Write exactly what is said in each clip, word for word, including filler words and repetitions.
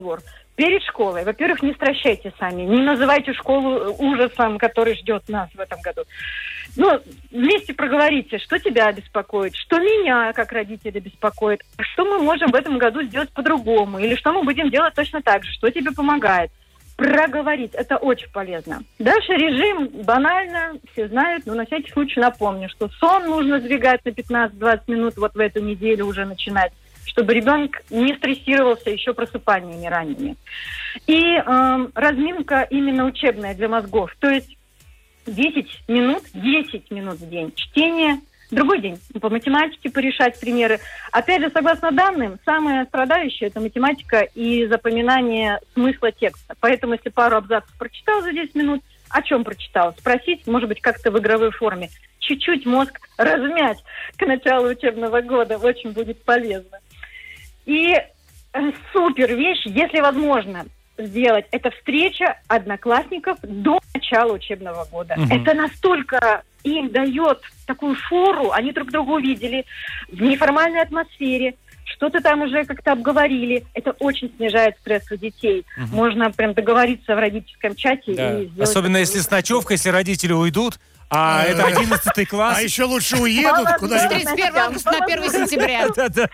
перед школой. Во-первых, не стращайте сами, не называйте школу ужасом, который ждет нас в этом году. Ну, вместе проговорите, что тебя беспокоит, что меня, как родителя, беспокоит, что мы можем в этом году сделать по-другому, или что мы будем делать точно так же, что тебе помогает. Проговорить, это очень полезно. Дальше режим банально, все знают, но на всякий случай напомню, что сон нужно сдвигать на пятнадцать-двадцать минут вот в эту неделю уже начинать, чтобы ребенок не стрессировался еще просыпаниями ранними. И э, разминка именно учебная для мозгов. То есть десять минут, десять минут в день чтение. Другой день по математике порешать примеры. Опять же, согласно данным, самое страдающее – это математика и запоминание смысла текста. Поэтому, если пару абзацев прочитал за десять минут, о чем прочитал? Спросить, может быть, как-то в игровой форме. Чуть-чуть мозг размять к началу учебного года. Очень будет полезно. И супер вещь, если возможно, сделать, это встреча одноклассников до начала учебного года. Угу. Это настолько им дает такую фору, они друг друга увидели в неформальной атмосфере, что-то там уже как-то обговорили. Это очень снижает стресс у детей. Угу. Можно прям договориться в родительском чате. Да. И сделать. Особенно если с ночевкой, если родители уйдут, а это одиннадцатый класс. А еще лучше уедут куда-нибудь. С тридцать первого августа на первое сентября.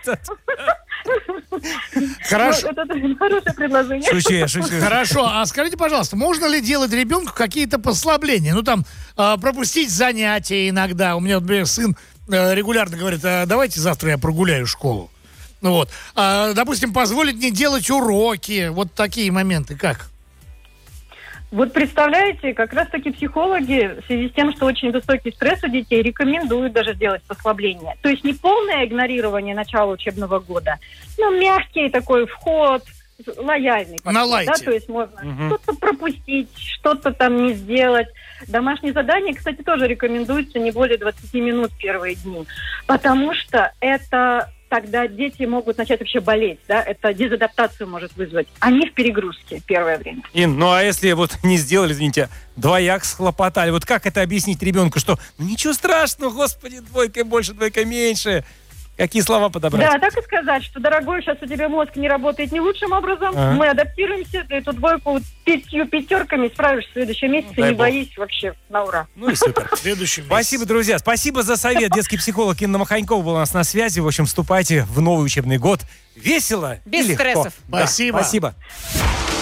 Хорошо. Это хорошее предложение. Шучу, я шучу. Хорошо, а скажите, пожалуйста, можно ли делать ребенку какие-то послабления? Ну, там, пропустить занятия иногда. У меня, например, сын регулярно говорит, давайте завтра я прогуляю школу. Ну вот. А, допустим, позволить не делать уроки. Вот такие моменты. Как? Вот представляете, как раз-таки психологи в связи с тем, что очень высокий стресс у детей, рекомендуют даже делать послабление. То есть не полное игнорирование начала учебного года, но мягкий такой вход, лояльный подход. На лайте. Да? То есть можно Угу. что-то пропустить, что-то там не сделать. Домашние задания, кстати, тоже рекомендуются не более двадцать минут первые дни, потому что это... тогда дети могут начать вообще болеть, да, это дезадаптацию может вызвать. Они в перегрузке первое время. Ин, ну а если вот не сделали, извините, двояк схлопотали, вот как это объяснить ребенку, что ну ничего страшного, господи, двойка больше, двойка меньше? Какие слова подобрать? Да, так и сказать, что, дорогой, сейчас у тебя мозг не работает не лучшим образом, А. мы адаптируемся, ты эту двойку пятью пятерками справишься в следующем месяце, Дай не бог. боись вообще, на ура. Ну и супер. Следующий месяц. Спасибо, друзья. Спасибо за совет. Детский психолог Инна Маханькова была у нас на связи. В общем, вступайте в новый учебный год весело Без и легко. стрессов. Да, Спасибо. спасибо.